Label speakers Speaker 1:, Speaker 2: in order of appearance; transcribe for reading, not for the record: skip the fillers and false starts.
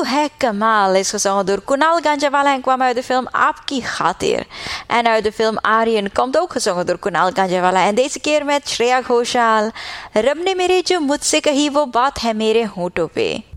Speaker 1: है kamaal is gezongen door Kunal Ganjawala en kwam uit de film Aapki Khatir. En uit de film Aryan komt ook gezongen door Kunal Ganjawala. En deze keer met Shreya Ghoshal. रब ने मेरे जो मुझसे कही वो बात है मेरे होठों पे.